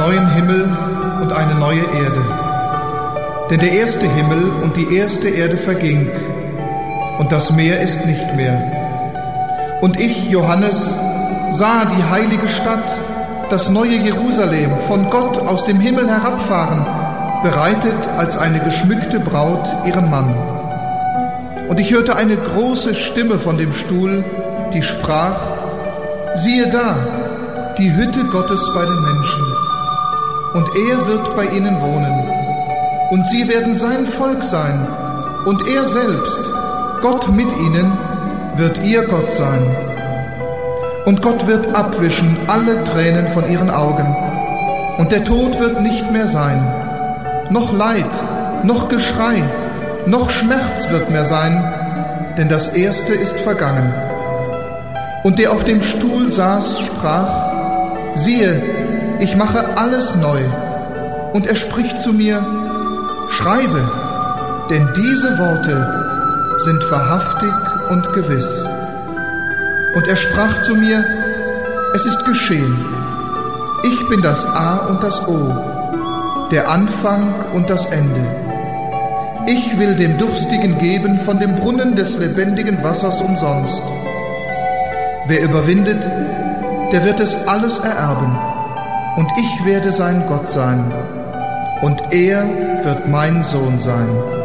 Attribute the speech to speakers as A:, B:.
A: neuen Himmel und eine neue Erde. Denn der erste Himmel und die erste Erde verging, und das Meer ist nicht mehr. Und ich, Johannes, sah die heilige Stadt, das neue Jerusalem, von Gott aus dem Himmel herabfahren, bereitet als eine geschmückte Braut ihrem Mann. Und ich hörte eine große Stimme von dem Stuhl, die sprach: Siehe da, die Hütte Gottes bei den Menschen. Und er wird bei ihnen wohnen. Und sie werden sein Volk sein. Und er selbst, Gott mit ihnen, wird ihr Gott sein. Und Gott wird abwischen alle Tränen von ihren Augen. Und der Tod wird nicht mehr sein. Noch Leid, noch Geschrei, noch Schmerz wird mehr sein, denn das Erste ist vergangen. Und der auf dem Stuhl saß, sprach: Siehe, ich mache alles neu. Und er spricht zu mir: Schreibe, denn diese Worte sind wahrhaftig und gewiss. Und er sprach zu mir: Es ist geschehen. Ich bin das A und das O, der Anfang und das Ende. Ich will dem Durstigen geben von dem Brunnen des lebendigen Wassers umsonst. Wer überwindet, der wird es alles ererben, und ich werde sein Gott sein, und er wird mein Sohn sein.